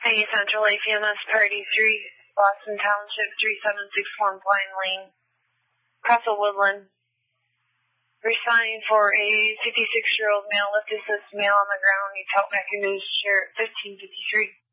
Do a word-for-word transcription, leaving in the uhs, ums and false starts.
Hey, Central A P M S Party three, Boston Township, three seven six one Pine Lane, Castle Woodland. Responding for a fifty-six-year-old male left assist male on the ground. Needs help back in his chair at fifteen fifty-three.